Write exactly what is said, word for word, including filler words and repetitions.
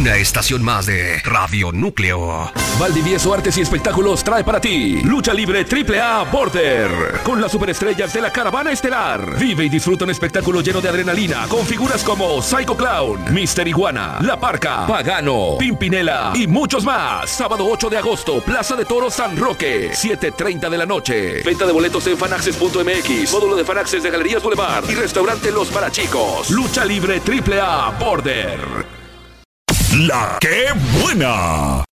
Una estación más de Radio Núcleo. Valdivieso Artes y Espectáculos trae para ti Lucha Libre Triple A Border, con las superestrellas de la Caravana Estelar. Vive y disfruta un espectáculo lleno de adrenalina, con figuras como Psycho Clown, Mister Iguana, La Parca, Pagano, Pimpinela y muchos más. Sábado ocho de agosto, Plaza de Toros San Roque, siete treinta de la noche. Venta de boletos en fanaccess punto m x, módulo de Fanaccess de Galerías Boulevard y Restaurante Los Parachicos. Lucha Libre Triple A Border. La que buena.